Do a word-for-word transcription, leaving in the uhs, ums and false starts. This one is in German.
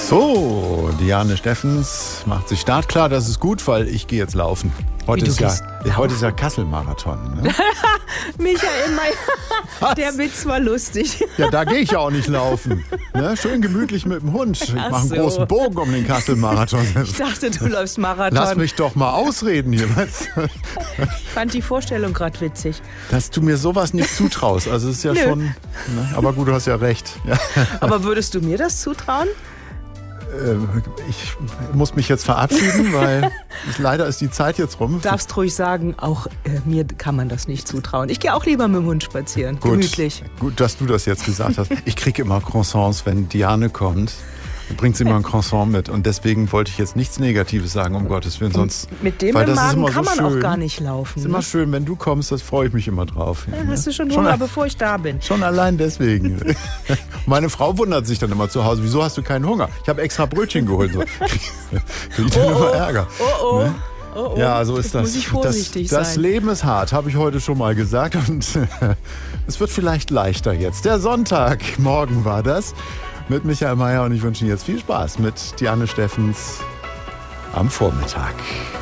So, Diane Steffens macht sich startklar. Das ist gut, weil ich gehe jetzt laufen. Heute, Wie, ist du ja, gehst heute ist ja Kassel-Marathon. Ne? Michael Mayer, der Witz war lustig. Ja, da gehe ich ja auch nicht laufen. Ne? Schön gemütlich mit dem Hund. Ich mache einen so. großen Bogen um den Kassel-Marathon. Ich dachte, du läufst Marathon. Lass mich doch mal ausreden hier. Ich fand die Vorstellung gerade witzig. Dass du mir sowas nicht zutraust. Also es ist ja Nö. schon... Ne? Aber gut, du hast ja recht. Ja. Aber würdest du mir das zutrauen? Ich muss mich jetzt verabschieden, weil leider ist die Zeit jetzt rum. Du darfst ruhig sagen, auch äh, mir kann man das nicht zutrauen. Ich gehe auch lieber mit dem Hund spazieren. Gut, Gemütlich. gut, dass du das jetzt gesagt hast. Ich kriege immer Croissants, wenn Diane kommt. Bringt sie immer ein Croissant mit. Und deswegen wollte ich jetzt nichts Negatives sagen, um Gottes Willen. Sonst, Mit dem weil im das ist Magen immer kann so man schön. auch gar nicht laufen. Es ist Ne? immer schön, wenn du kommst, das freue ich mich immer drauf. Ja, hast du schon Schon Hunger, ein- bevor ich da bin? Schon allein deswegen. Meine Frau wundert sich dann immer zu Hause, wieso hast du keinen Hunger? Ich habe extra Brötchen geholt. So. Krieg ich dann Oh, immer oh. Ärger. Oh, oh. Ne? Oh, oh. Ja, so ist Jetzt das. muss ich vorsichtig das, das sein. Leben ist hart, habe ich heute schon mal gesagt. Und es wird vielleicht leichter jetzt. Der Sonntag, morgen war das, mit Michael Mayer. Und ich wünsche Ihnen jetzt viel Spaß mit Diane Steffens am Vormittag.